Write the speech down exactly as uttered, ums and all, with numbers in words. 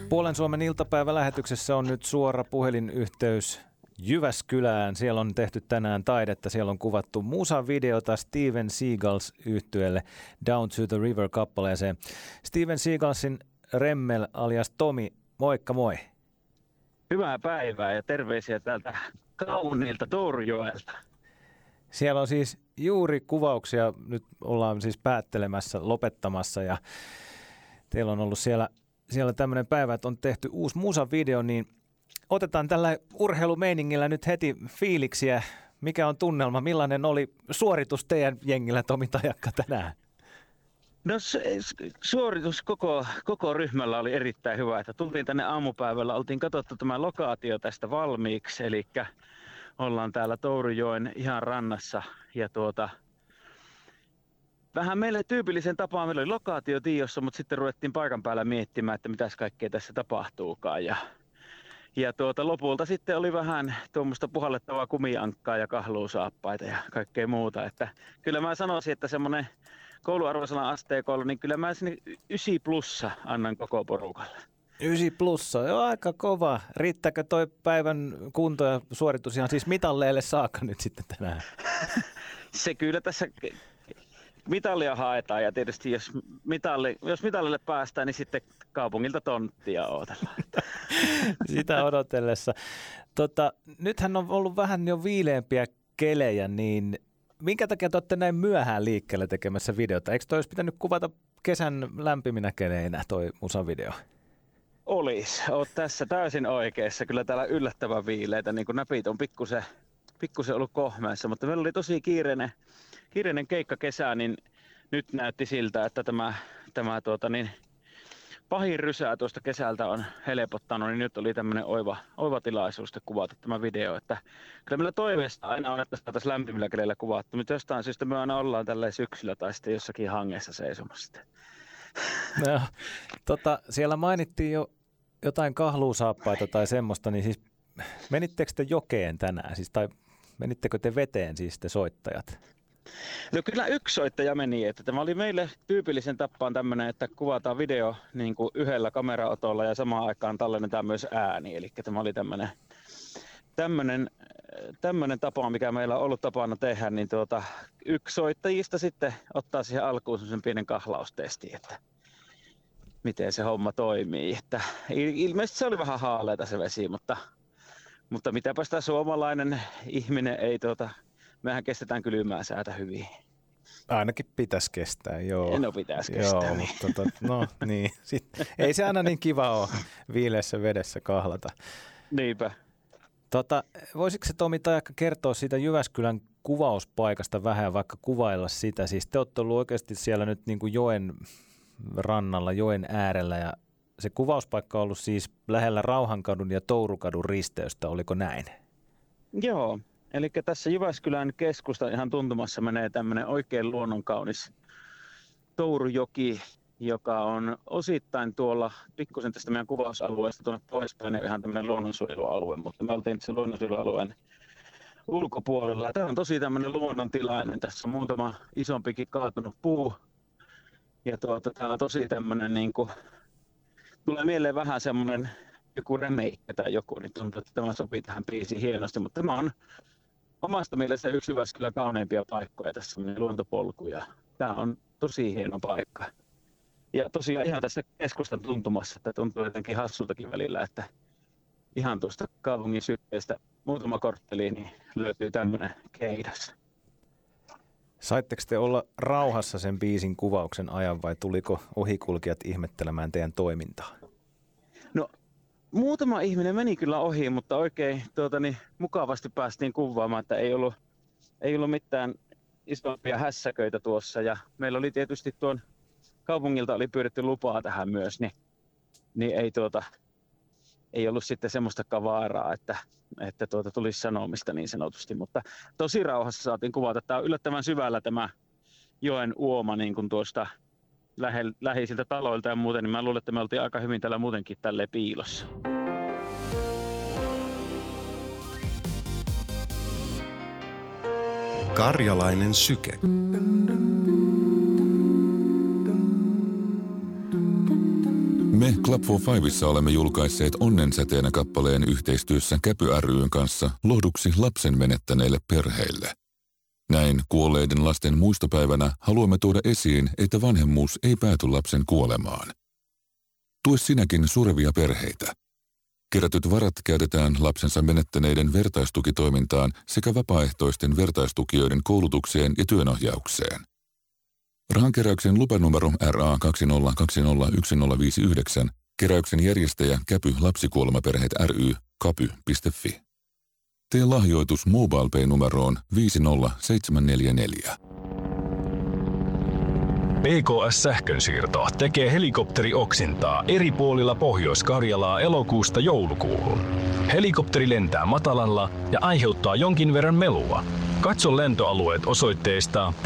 Puolen Suomen iltapäivälähetyksessä on nyt suora puhelinyhteys Jyväskylään. Siellä on tehty tänään taidetta. Siellä on kuvattu musavideota Steven Seagals -yhtyeelle Down to the River-kappaleeseen. Steven Seagalsin Remmel alias Tomi, moikka moi. Hyvää päivää ja terveisiä täältä kauniilta Tourjoelta. Siellä on siis juuri kuvauksia. Nyt ollaan siis päättelemässä, lopettamassa ja teillä on ollut siellä, siellä tämmöinen päivä, että on tehty uusi musavideo, niin otetaan tällä urheilumeiningillä nyt heti fiiliksiä. Mikä on tunnelma? Millainen oli suoritus teidän jengillä, Tomi Tajakka, tänään? No suoritus koko, koko ryhmällä oli erittäin hyvä. Että tultiin tänne aamupäivällä, oltiin katsottu tämä lokaatio tästä valmiiksi. Eli ollaan täällä Tourjoen ihan rannassa. Ja tuota, vähän meille tyypillisen tapaan meillä oli lokaatio tiossa, mutta sitten ruvettiin paikan päällä miettimään, että mitäs kaikkea tässä tapahtuukaan. Ja Ja tuota, lopulta sitten oli vähän tuommoista puhallettavaa kumiankkaa ja kahluusaappaita ja kaikkea muuta. Että kyllä mä sanoisin, että semmoinen kouluarvoisella asteikolla, niin kyllä mä sinne ysi plussa annan koko porukalle. Ysi plussa, joo, aika kova. Riittääkö toi päivän kunto ja suoritus ihan siis mitalleille saakka nyt sitten tänään? Se kyllä tässä mitallia haetaan ja tietysti jos, mitalli, jos mitallille päästään, niin sitten kaupungilta tonttia odotellaan. Sitä odotellessa. Tota, nythän on ollut vähän jo viileämpiä kelejä, niin minkä takia te olette näin myöhään liikkeelle tekemässä videota? Eikö toi olisi pitänyt kuvata kesän lämpiminä keleinä toi musavideo? Olis. Oot tässä täysin oikeassa. Kyllä täällä yllättävän viileitä, niin kuin näpit on pikkusen, pikkusen ollut kohmeessa, mutta meillä oli tosi kiireinen, kiireinen keikka kesää, niin nyt näytti siltä, että tämä, tämä tuota niin, pahin rysää tuosta kesältä on helpottanut, niin nyt oli tämmöinen oiva, oiva tilaisuus kuvata tämä video. Että kyllä meillä toiveesta aina on, että saataisiin lämpimillä keleillä kuvattu, mutta jostain syystä me aina ollaan tälleen syksyllä tai sitten jossakin hangessa seisomassa. No, tota, siellä mainittiin jo jotain kahluusaappaita tai semmoista, niin siis menittekö te jokeen tänään, siis, tai menittekö te veteen siis te soittajat? No kyllä yksi soittaja meni, että tämä oli meille tyypillisen tappaan tämmöinen, että kuvataan video niin kuin yhdellä kameraotolla ja samaan aikaan tallennetaan myös ääni. Eli tämä oli tämmöinen, tämmöinen, tämmöinen tapa, mikä meillä on ollut tapana tehdä, niin tuota, yksi soittajista sitten ottaa siihen alkuun semmoisen pienen kahlaustestin, että miten se homma toimii. Että ilmeisesti se oli vähän haaleita se vesi, mutta, mutta mitäpä sitä suomalainen ihminen ei tuota... Mehän kestetään kylmää säätä hyvin. Ainakin pitäisi kestää, joo. No pitäisi kestää, joo, niin. Mutta, no niin, sitten, ei se aina niin kiva ole viileässä vedessä kahlata. Niinpä. Tota, voisitko se Tomi Tajakka kertoa siitä Jyväskylän kuvauspaikasta vähän, vaikka kuvailla sitä? Siis te olette ollut oikeasti siellä nyt niin kuin joen rannalla, joen äärellä ja se kuvauspaikka on ollut siis lähellä Rauhankadun ja Tourukadun risteystä, oliko näin? Joo. Eli tässä Jyväskylän keskustan ihan tuntumassa menee tämmöinen oikein luonnonkaunis Tourujoki, joka on osittain tuolla pikkusen tästä meidän kuvausalueesta tuonne poispäin ihan tämmöinen luonnonsuojelualue, mutta me oltiin sen luonnonsuojelualueen ulkopuolella. Tämä on tosi tämmöinen luonnontilainen. Tässä on muutama isompikin kaatunut puu ja tuota, tämä on tosi tämmöinen, niin kuin, tulee mieleen vähän semmoinen joku remeikkä tai joku, niin tuntuu, että tämä sopii tähän biisiin hienosti, mutta tämä on omasta mielestä yksi Jyväskylän kauneimpia paikkoja, tässä on luontopolku ja tämä on tosi hieno paikka. Ja tosiaan ihan tässä keskustan tuntumassa, että tuntuu jotenkin hassultakin välillä, että ihan tuosta kaupungin sykkeestä muutama kortteli niin löytyy tämmöinen keidas. Saitteko te olla rauhassa sen biisin kuvauksen ajan vai tuliko ohikulkijat ihmettelemään teidän toimintaa? No muutama ihminen meni kyllä ohi, mutta oikein tuota, niin, mukavasti päästiin kuvaamaan, että ei ollut, ei ollut mitään isompia hässäköitä tuossa. Ja meillä oli tietysti tuon kaupungilta oli pyydetty lupaa tähän myös, niin, niin ei, tuota, ei ollut sitten semmoista kavaaraa, että, että tuota, tulisi sanomista niin sanotusti. Mutta tosi rauhassa saatiin kuvata. Tämä on yllättävän syvällä tämä joen uoma niin kuin tuosta lähe, läheisiltä taloilta ja muuten, niin mä luulen, että me oltiin aika hyvin täällä muutenkin tälleen piilossa. Karjalainen syke. Me Club for Fiveissa olemme julkaisseet Onnensäteenä kappaleen yhteistyössä Käpy ry:n kanssa lohduksi lapsen menettäneille perheille. Näin kuolleiden lasten muistopäivänä haluamme tuoda esiin, että vanhemmuus ei pääty lapsen kuolemaan. Tue sinäkin surevia perheitä. Kerätyt varat käytetään lapsensa menettäneiden vertaistukitoimintaan sekä vapaaehtoisten vertaistukijoiden koulutukseen ja työnohjaukseen. Rahankeräyksen lupanumero R A kaksi nolla kaksi nolla yksi nolla viisi yhdeksän, keräyksen järjestäjä Käpy Lapsikuolemaperheet ry, kapy piste fi. Tee lahjoitus MobilePay-numeroon viisi nolla seitsemän neljä neljä. P K S-sähkönsiirto tekee helikopterioksintaa eri puolilla Pohjois-Karjalaa elokuusta joulukuuhun. Helikopteri lentää matalalla ja aiheuttaa jonkin verran melua. Katso lentoalueet osoitteesta p